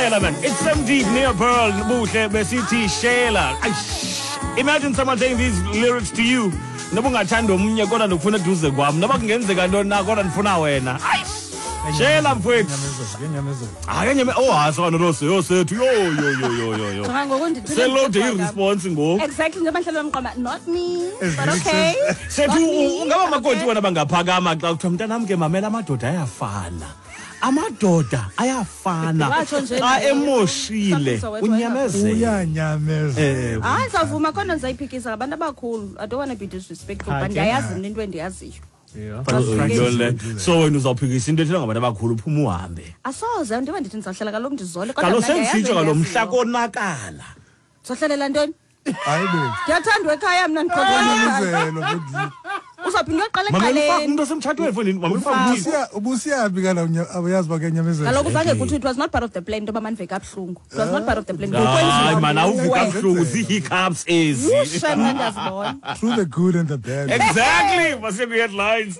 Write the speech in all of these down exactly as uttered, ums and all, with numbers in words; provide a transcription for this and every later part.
Shela, man. It's some deep near Pearl, Buhle, Besiti, Shela. Imagine someone saying these lyrics to you. Nobungathanda omunye kodwa ndofuna duze kwami. Noba kungenzeka ntoni na kodwa ndifuna wena. Shela mfowethu. Hayi nyame oh asona lo yo sethu yo yo yo yo yo yo. Cha ngokundithula. Selo de response ngo. Exactly njengoba mqoma not me. But okay. Sethu ungaba makoti wona bangaphakama xa kuthiwa mntanami ke mamela amadoda ayafana. Amadoda ayafana. Xa emoshile unyamezela. Uyanyameza. Eh. Ah ngizavuma khona ngizayiphikisa abantu abakhulu. I don't want to be disrespectful but ndiyayazi into endiyaziyo. Yeah. So wena uzawuphikisa into ethina ngabantu abakhulu uphuma uhambe. Asoze ndiba ndithi ngizahlala kaloku ndizole kodwa kaloku sengitsho kalomhla konakala. Sohlalela ntoni? Hayibo. Ngiyathandwa ekhaya mina ndiqoqela. Uzaphinda uqala ekhaya. Mama umuntu osemtshatweni mfowethu mama ufaka ubusiya ubusiyabi kala abayazi bakenyamezela. Kaloku zange kuthi it was not part of the plan ntoba maniveka abhlungu. It was not part of the plan. Hayi man awuvika abhlungu zihiccups ezi. Through the good and the bad. Exactly. Must be headlines.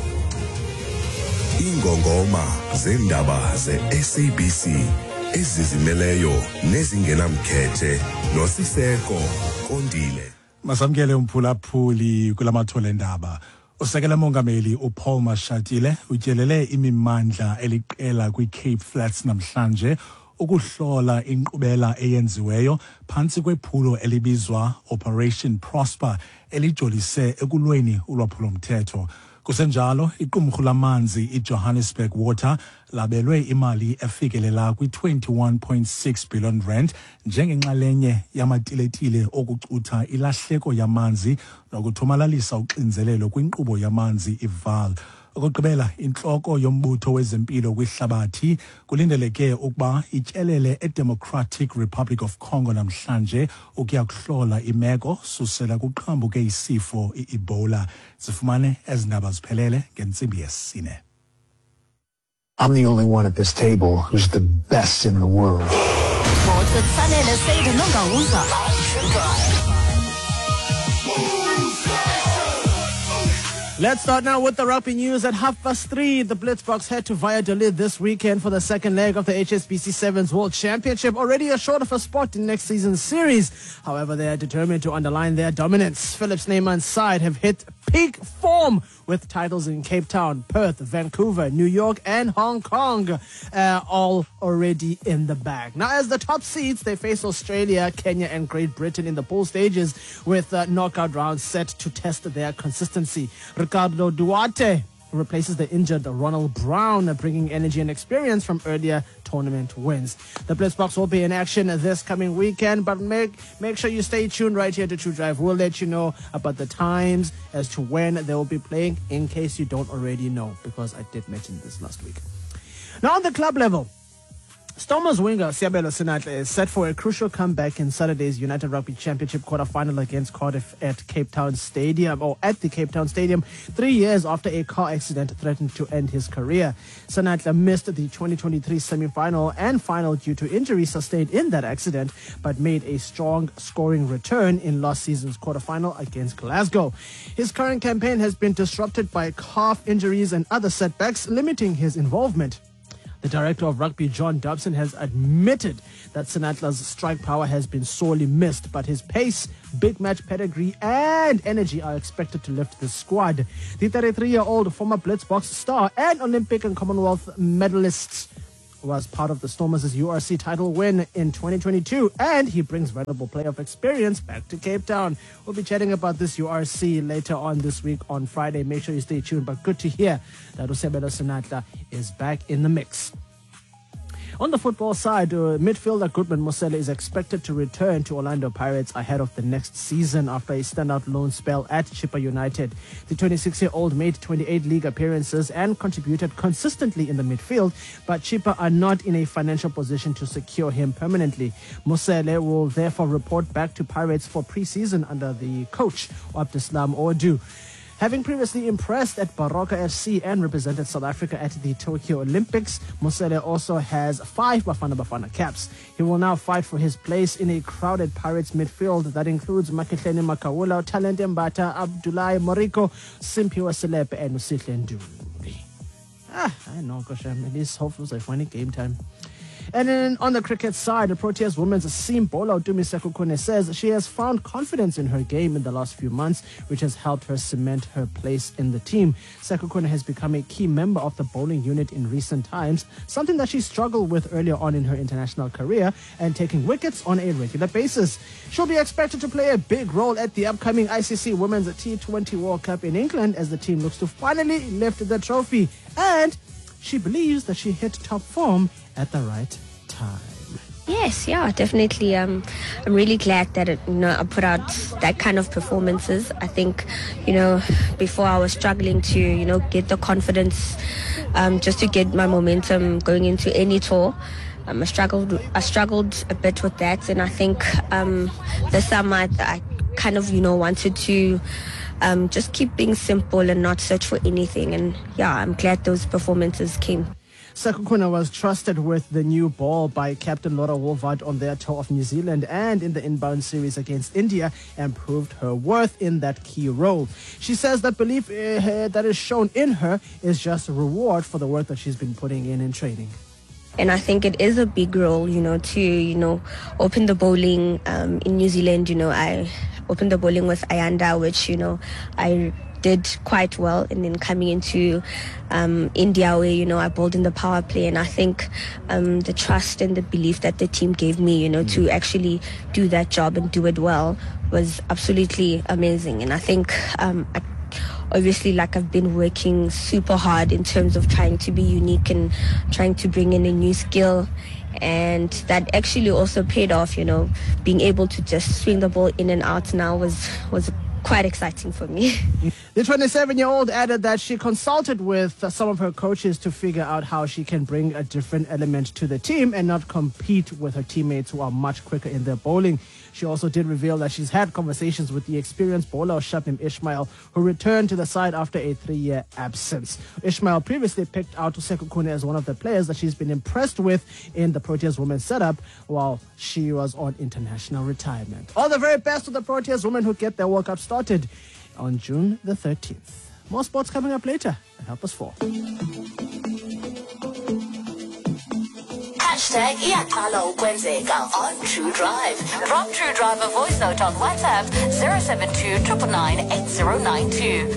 Ingongoma zendaba ze-S A B C ezizimeleyo nezingenamkhethe noSiseko Kondile. Masamkele umphulaphuli kulamathole endaba. Usekela mongameli uPaul Mashatile utyelele imimandla eliqela kwiCape Flats namhlanje ukuhlola inkqubela eyenziweyo phansi kwephulo elibizwa Operation Prosper elijolise ekulweni ulwaphulomthetho. Kusenjalo iqumrhu lamanzi iJohannesburg Water labelwe imali efikelela kwi-twenty-one point six billion rand njengenxalenye yamatiletile okucutha ilahleko yamanzi nokuthomalalisa uxinzelelo kwinkqubo yamanzi iVaal. Okugqibela inhloko yombutho wezempilo kwihlabathi kulindeleke ukuba ityelele eDemocratic Republic of Congo namhlanje ukuya kuhlola imeko susela kuqhambuke isifo iEbola. Sifumane ezindaba ziphelele ngentsimbi yesine. I'm the only one at this table who's the best in the world. Let's start now with the rugby news at half past three. The Blitzboks head to Valladolid this weekend for the second leg of the H S B C Sevens World Championship, already assured of a spot in next season's series. However, they are determined to underline their dominance. Phillips Neyman's side have hit peak form with titles in Cape Town, Perth, Vancouver, New York and Hong Kong, uh, all already in the bag. Now, as the top seeds, they face Australia, Kenya and Great Britain in the pool stages with uh, knockout rounds set to test their consistency. Ricardo Duarte replaces the injured Ronald Brown, bringing energy and experience from earlier tournament wins. The Blitzboks will be in action this coming weekend, but make make sure you stay tuned right here to True Drive. We'll let you know about the times as to when they will be playing, in case you don't already know, because I did mention this last week. Now on the club level, Stormers winger Siabelo Senatla is set for a crucial comeback in Saturday's United Rugby Championship quarter-final against Cardiff at Cape Town Stadium, or at the Cape Town Stadium, three years after a car accident threatened to end his career. Senatla missed the twenty twenty-three semi-final and final due to injuries sustained in that accident, but made a strong scoring return in last season's quarter-final against Glasgow. His current campaign has been disrupted by calf injuries and other setbacks, limiting his involvement. The director of rugby, John Dobson, has admitted that Senatla's strike power has been sorely missed, but his pace, big match pedigree and energy are expected to lift the squad. The thirty-three-year-old former Blitzboks star and Olympic and Commonwealth medalist was part of the Stormers' U R C title win in twenty twenty-two, and he brings valuable playoff experience back to Cape Town. We'll be chatting about this U R C later on this week on Friday. Make sure you stay tuned, but good to hear that Usebelo Senatla is back in the mix. On the football side, uh, midfielder Goodman Mosele is expected to return to Orlando Pirates ahead of the next season after a standout loan spell at Chippa United. The twenty-six-year-old made twenty-eight league appearances and contributed consistently in the midfield, but Chippa are not in a financial position to secure him permanently. Mosele will therefore report back to Pirates for pre-season under the coach, Abdeslam Ordu. Having previously impressed at Baroka F C and represented South Africa at the Tokyo Olympics, Mosele also has five Bafana Bafana caps. He will now fight for his place in a crowded Pirates midfield that includes Makihleni Makawula, Talente Mbata, Abdullahi Moriko, Simpiwa Selepe and Usihle Nduli. Ah, I know, gosh, at least hopefully I find a game time. And then on the cricket side, the Proteas women's seam bowler Tumi Sekhukhune says she has found confidence in her game in the last few months, which has helped her cement her place in the team. Sekhukhune has become a key member of the bowling unit in recent times, something that she struggled with earlier on in her international career, and taking wickets on a regular basis. She'll be expected to play a big role at the upcoming I C C Women's T twenty World Cup in England as the team looks to finally lift the trophy. And she believes that she hit top form at the right time. Yes, yeah, definitely. Um, I'm really glad that it, you know, I put out that kind of performances. I think, you know, before I was struggling to, you know, get the confidence, um, just to get my momentum going into any tour. Um, I struggled. I struggled a bit with that, and I think um, this summer I, I kind of, you know, wanted to um, just keep being simple and not search for anything. And yeah, I'm glad those performances came. Sekhukhune was trusted with the new ball by captain Laura Wolvaardt on their tour of New Zealand and in the inbound series against India, and proved her worth in that key role. She says that belief uh, that is shown in her is just a reward for the work that she's been putting in in training. And I think it is a big role, you know, to, you know, open the bowling um, in New Zealand. You know, I opened the bowling with Ayanda, which, you know, I did quite well, and then coming into um, India where, you know, I bowled in the power play, and I think um, the trust and the belief that the team gave me, you know, to actually do that job and do it well was absolutely amazing. And I think um, I, obviously, like, I've been working super hard in terms of trying to be unique and trying to bring in a new skill, and that actually also paid off. You know, being able to just swing the ball in and out now was was quite exciting for me. The twenty-seven-year-old added that she consulted with uh, some of her coaches to figure out how she can bring a different element to the team and not compete with her teammates who are much quicker in their bowling. She also did reveal that she's had conversations with the experienced bowler Shabnim Ismail, who returned to the side after a three-year absence. Ismail previously picked out Sekhukhune as one of the players that she's been impressed with in the Proteas women's setup while she was on international retirement. All the very best to the Proteas women who get their World Cup started on June the thirteenth. More sports coming up later at Half Past Four. Hashtag Iyaqala ukwenzeka on True Drive. Drop True Drive a voice note on WhatsApp zero seven two nine nine eight zero nine two.